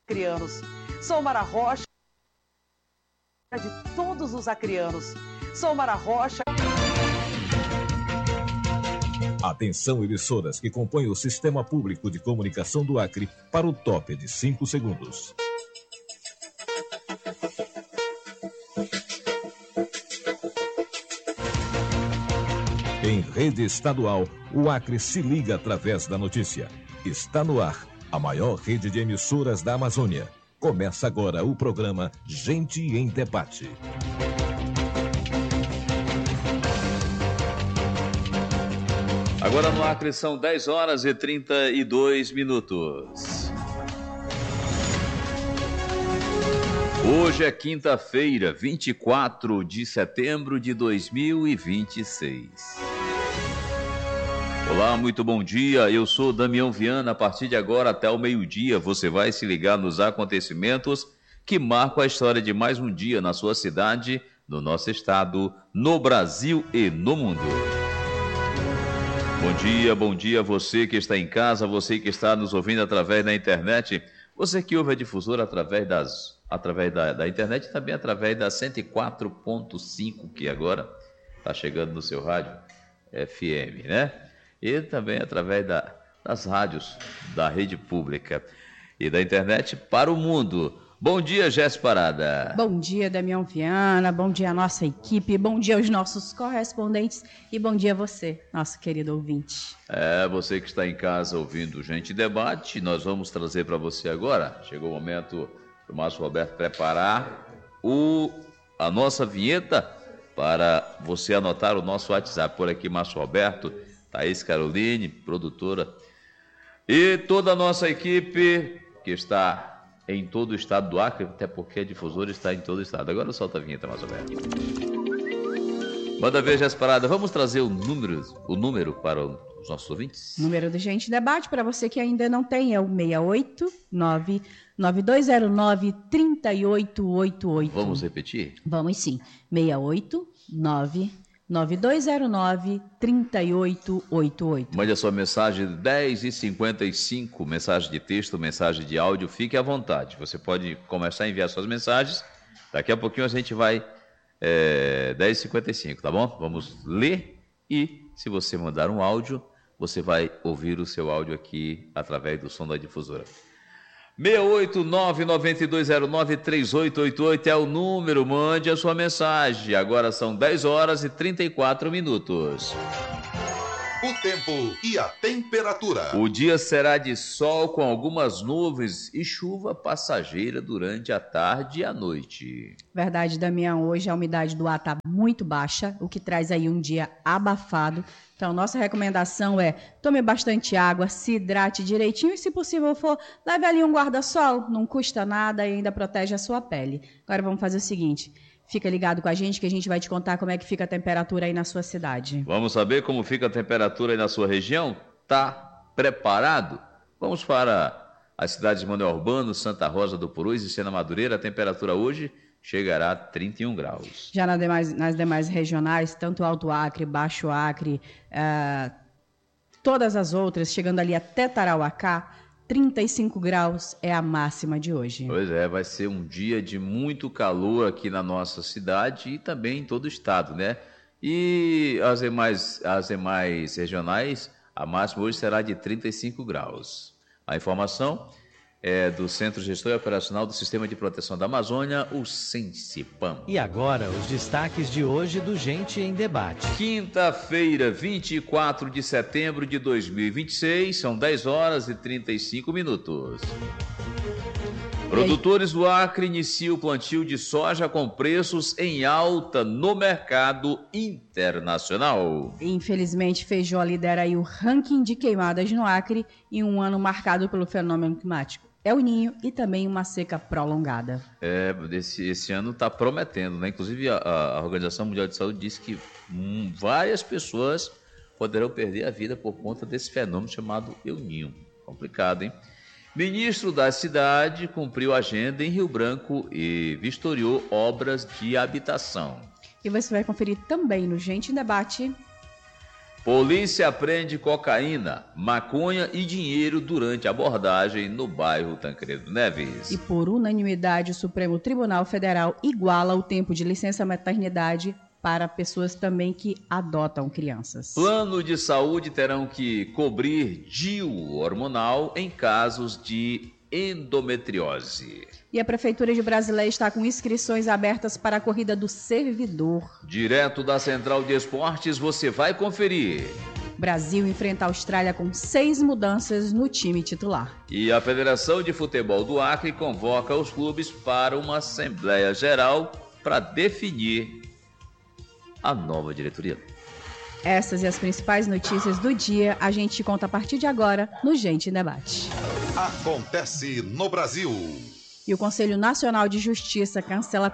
acrianos. Sou Mara Rocha, de todos os acrianos. Sou Mara Rocha. Atenção, emissoras que compõem o Sistema Público de Comunicação do Acre para o top de 5 segundos. Em rede estadual, o Acre se liga através da notícia. Está no ar, a maior rede de emissoras da Amazônia. Começa agora o programa Gente em Debate. Agora no Acre são 10 horas e 32 minutos. Hoje é quinta-feira, 24 de setembro de 2026. Olá, muito bom dia. Eu sou Damião Viana. A partir de agora até o meio-dia você vai se ligar nos acontecimentos que marcam a história de mais um dia na sua cidade, no nosso estado, no Brasil e no mundo. Bom dia você que está em casa, você que está nos ouvindo através da internet, você que ouve a difusora através da internet e também através da 104.5, que agora está chegando no seu rádio FM, né? E também através das rádios da rede pública e da internet para o mundo. Bom dia, Jéssica Parada. Bom dia, Damião Viana, bom dia à nossa equipe, bom dia aos nossos correspondentes e bom dia a você, nosso querido ouvinte. Você que está em casa ouvindo Gente Debate, nós vamos trazer para você agora, chegou o momento do Márcio Roberto preparar a nossa vinheta para você anotar o nosso WhatsApp. Por aqui, Márcio Roberto, Thaís Caroline, produtora, e toda a nossa equipe que está em todo o estado do Acre, até porque a difusora está em todo o estado. Agora solta a vinheta, mais ou menos. Manda ver, Jéssica Parada. Vamos trazer o número para os nossos ouvintes? Número do Gente Debate, para você que ainda não tem, é o 689-9209-3888. Vamos repetir? Vamos sim. 689-9209-3888. Mande a sua mensagem 10h55, mensagem de texto, mensagem de áudio, fique à vontade. Você pode começar a enviar suas mensagens. Daqui a pouquinho a gente vai 10h55, tá bom? Vamos ler e se você mandar um áudio, você vai ouvir o seu áudio aqui através do som da difusora. 689-9209-3888 é o número, mande a sua mensagem. Agora são 10 horas e 34 minutos. O tempo e a temperatura. O dia será de sol com algumas nuvens e chuva passageira durante a tarde e a noite. Verdade, Damião. Hoje a umidade do ar está muito baixa, o que traz aí um dia abafado. Então, nossa recomendação é tome bastante água, se hidrate direitinho e, se possível for, leve ali um guarda-sol. Não custa nada e ainda protege a sua pele. Agora vamos fazer o seguinte. Fica ligado com a gente que a gente vai te contar como é que fica a temperatura aí na sua cidade. Vamos saber como fica a temperatura aí na sua região? Tá preparado? Vamos para as cidades de Manoel Urbano, Santa Rosa do Purus e Sena Madureira. A temperatura hoje chegará a 31 graus. Já nas demais regionais, tanto Alto Acre, Baixo Acre, todas as outras, chegando ali até Tarauacá, 35 graus é a máxima de hoje. Pois é, vai ser um dia de muito calor aqui na nossa cidade e também em todo o estado, né? E as demais regionais, a máxima hoje será de 35 graus. A informação é do Centro Gestor e Operacional do Sistema de Proteção da Amazônia, o Sensipam. E agora, os destaques de hoje do Gente em Debate. Quinta-feira, 24 de setembro de 2026, são 10 horas e 35 minutos. Produtores do Acre iniciam o plantio de soja com preços em alta no mercado internacional. Infelizmente, Feijó lidera aí o ranking de queimadas no Acre em um ano marcado pelo fenômeno climático El Niño e também uma seca prolongada. Esse ano está prometendo, né? Inclusive a Organização Mundial de Saúde disse que várias pessoas poderão perder a vida por conta desse fenômeno chamado El Niño. Complicado, hein? Ministro da Cidade cumpriu a agenda em Rio Branco e vistoriou obras de habitação. E você vai conferir também no Gente em Debate. Polícia apreende cocaína, maconha e dinheiro durante abordagem no bairro Tancredo Neves. E por unanimidade, o Supremo Tribunal Federal iguala o tempo de licença maternidade para pessoas também que adotam crianças. Plano de saúde terão que cobrir DIU hormonal em casos de endometriose. E a Prefeitura de Brasileia está com inscrições abertas para a Corrida do Servidor. Direto da Central de Esportes, você vai conferir. Brasil enfrenta a Austrália com 6 mudanças no time titular. E a Federação de Futebol do Acre convoca os clubes para uma Assembleia Geral para definir a nova diretoria. Essas e as principais notícias do dia a gente conta a partir de agora no Gente em Debate. Acontece no Brasil. E o Conselho Nacional de Justiça cancela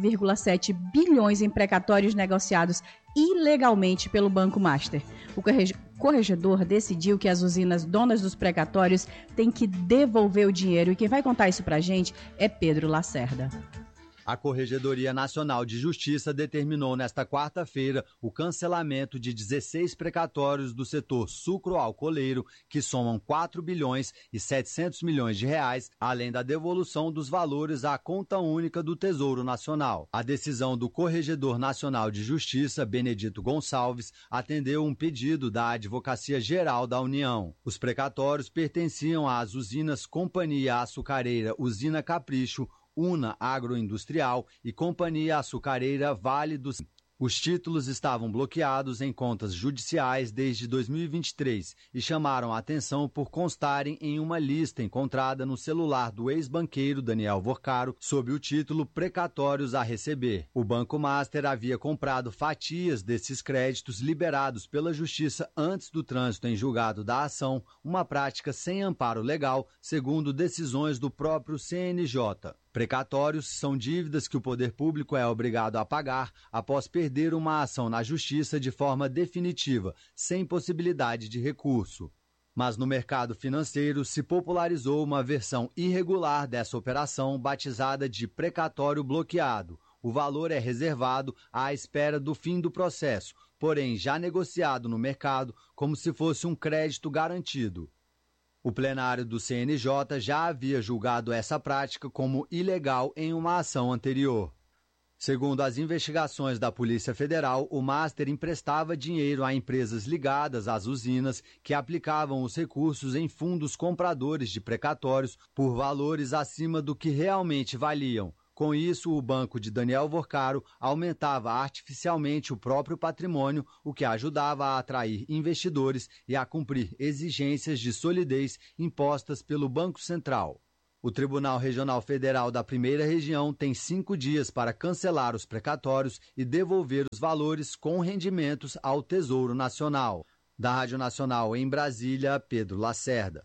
4,7 bilhões em precatórios negociados ilegalmente pelo Banco Master. O corregedor decidiu que as usinas donas dos precatórios têm que devolver o dinheiro. E quem vai contar isso pra gente é Pedro Lacerda. A Corregedoria Nacional de Justiça determinou nesta quarta-feira o cancelamento de 16 precatórios do setor sucroalcooleiro, que somam 4 bilhões e 700 milhões de reais, além da devolução dos valores à conta única do Tesouro Nacional. A decisão do Corregedor Nacional de Justiça, Benedito Gonçalves, atendeu um pedido da Advocacia Geral da União. Os precatórios pertenciam às usinas Companhia Açucareira Usina Capricho, Una Agroindustrial e Companhia Açucareira Vale do... Os títulos estavam bloqueados em contas judiciais desde 2023 e chamaram a atenção por constarem em uma lista encontrada no celular do ex-banqueiro Daniel Vorcaro sob o título Precatórios a Receber. O Banco Master havia comprado fatias desses créditos liberados pela Justiça antes do trânsito em julgado da ação, uma prática sem amparo legal, segundo decisões do próprio CNJ. Precatórios são dívidas que o poder público é obrigado a pagar após perder uma ação na justiça de forma definitiva, sem possibilidade de recurso. Mas no mercado financeiro se popularizou uma versão irregular dessa operação batizada de precatório bloqueado. O valor é reservado à espera do fim do processo, porém já negociado no mercado como se fosse um crédito garantido. O plenário do CNJ já havia julgado essa prática como ilegal em uma ação anterior. Segundo as investigações da Polícia Federal, o Master emprestava dinheiro a empresas ligadas às usinas que aplicavam os recursos em fundos compradores de precatórios por valores acima do que realmente valiam. Com isso, o banco de Daniel Vorcaro aumentava artificialmente o próprio patrimônio, o que ajudava a atrair investidores e a cumprir exigências de solidez impostas pelo Banco Central. O Tribunal Regional Federal da Primeira Região tem 5 dias para cancelar os precatórios e devolver os valores com rendimentos ao Tesouro Nacional. Da Rádio Nacional em Brasília, Pedro Lacerda.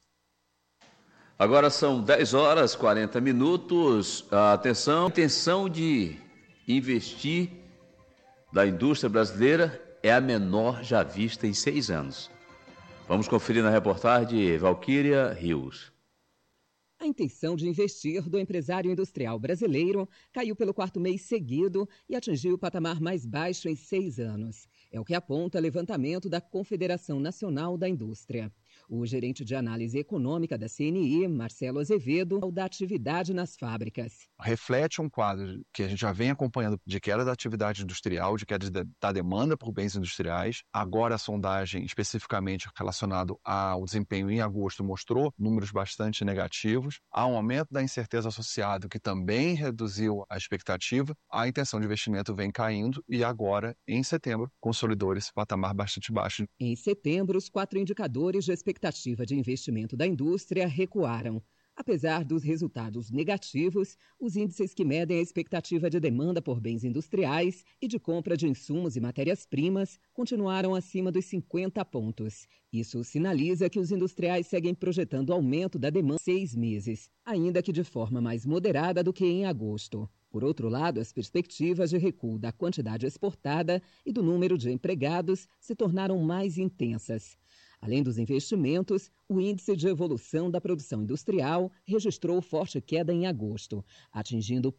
Agora são 10h40. Atenção, a intenção de investir da indústria brasileira é a menor já vista em 6 anos. Vamos conferir na reportagem de Valquíria Rios. A intenção de investir do empresário industrial brasileiro caiu pelo 4º mês seguido e atingiu o patamar mais baixo em 6 anos. É o que aponta o levantamento da Confederação Nacional da Indústria. O gerente de análise econômica da CNI, Marcelo Azevedo, da atividade nas fábricas. Reflete um quadro que a gente já vem acompanhando de queda da atividade industrial, de queda da demanda por bens industriais. Agora a sondagem especificamente relacionada ao desempenho em agosto mostrou números bastante negativos. Há um aumento da incerteza associado que também reduziu a expectativa. A intenção de investimento vem caindo e agora, em setembro, consolidou esse patamar bastante baixo. Em setembro, os 4 indicadores de expectativa de investimento da indústria recuaram. Apesar dos resultados negativos, os índices que medem a expectativa de demanda por bens industriais e de compra de insumos e matérias-primas continuaram acima dos 50 pontos. Isso sinaliza que os industriais seguem projetando aumento da demanda em 6 meses, ainda que de forma mais moderada do que em agosto. Por outro lado, as perspectivas de recuo da quantidade exportada e do número de empregados se tornaram mais intensas. Além dos investimentos, o índice de evolução da produção industrial registrou forte queda em agosto, atingindo